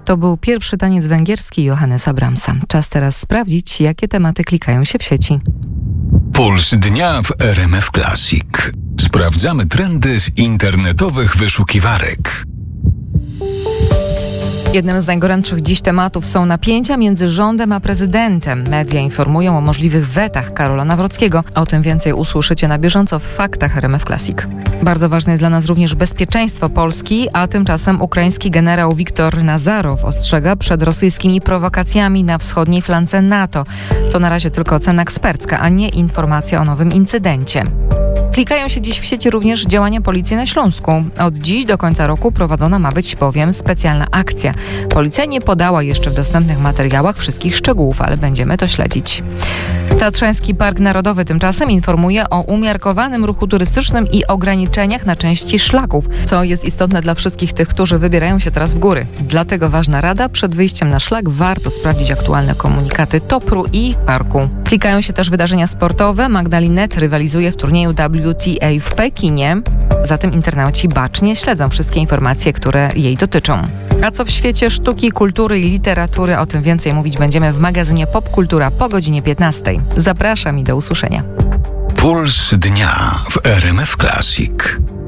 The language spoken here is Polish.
To był pierwszy taniec węgierski Johannesa Brahmsa. Czas teraz sprawdzić, jakie tematy klikają się w sieci. Puls dnia w RMF Classic. Sprawdzamy trendy z internetowych wyszukiwarek. Jednym z najgorętszych dziś tematów są napięcia między rządem a prezydentem. Media informują o możliwych wetach Karola Nawrockiego. O tym więcej usłyszycie na bieżąco w faktach RMF Classic. Bardzo ważne jest dla nas również bezpieczeństwo Polski, a tymczasem ukraiński generał Wiktor Nazarow ostrzega przed rosyjskimi prowokacjami na wschodniej flance NATO. To na razie tylko ocena ekspercka, a nie informacja o nowym incydencie. Klikają się dziś w sieci również działania policji na Śląsku. Od dziś do końca roku prowadzona ma być bowiem specjalna akcja. Policja nie podała jeszcze w dostępnych materiałach wszystkich szczegółów, ale będziemy to śledzić. Tatrzański Park Narodowy tymczasem informuje o umiarkowanym ruchu turystycznym i ograniczeniach na części szlaków, co jest istotne dla wszystkich tych, którzy wybierają się teraz w góry. Dlatego ważna rada: przed wyjściem na szlak warto sprawdzić aktualne komunikaty TOPR-u i parku. Klikają się też wydarzenia sportowe. Magdalinet rywalizuje w turnieju WTA w Pekinie, zatem internauci bacznie śledzą wszystkie informacje, które jej dotyczą. A co w świecie sztuki, kultury i literatury? O tym więcej mówić będziemy w magazynie Popkultura po godzinie 15. Zapraszam i do usłyszenia. Puls dnia w RMF Classic.